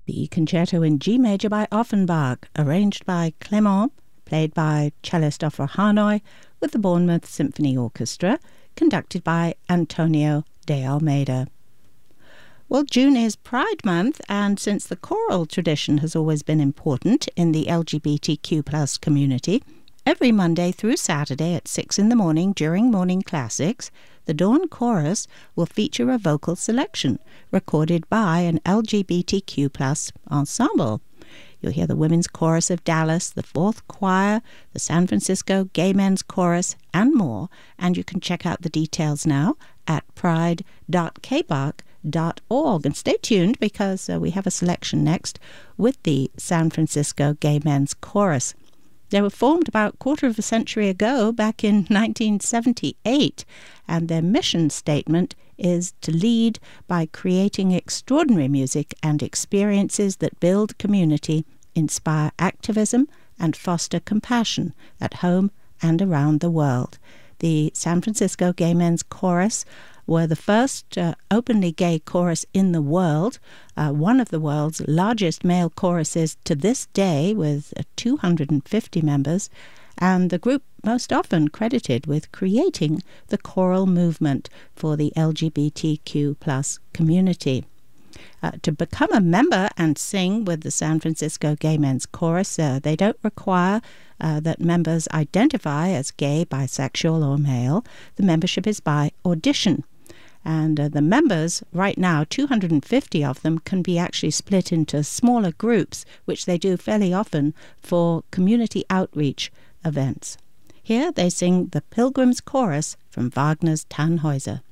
The Concerto in G Major by Offenbach, arranged by Clément, played by cellist Offer Hanoi, with the Bournemouth Symphony Orchestra, conducted by Antonio de Almeida. Well, June is Pride Month, and since the choral tradition has always been important in the LGBTQ+ community, every Monday through Saturday at 6 in the morning during Morning Classics, the Dawn Chorus will feature a vocal selection recorded by an LGBTQ+ ensemble. You'll hear the Women's Chorus of Dallas, the Fourth Choir, the San Francisco Gay Men's Chorus, and more, and you can check out the details now at pride.kbach.org. And stay tuned because we have a selection next with the San Francisco Gay Men's Chorus. They were formed about a quarter of a century ago, back in 1978, and their mission statement is to lead by creating extraordinary music and experiences that build community, inspire activism, and foster compassion at home and around the world. The San Francisco Gay Men's Chorus were the first openly gay chorus in the world, one of the world's largest male choruses to this day, with 250 members, and the group most often credited with creating the choral movement for the LGBTQ+ community. To become a member and sing with the San Francisco Gay Men's Chorus, they don't require that members identify as gay, bisexual, or male. The membership is by audition. And the members, right now, 250 of them, can be actually split into smaller groups, which they do fairly often for community outreach events. Here they sing the Pilgrim's Chorus from Wagner's Tannhäuser.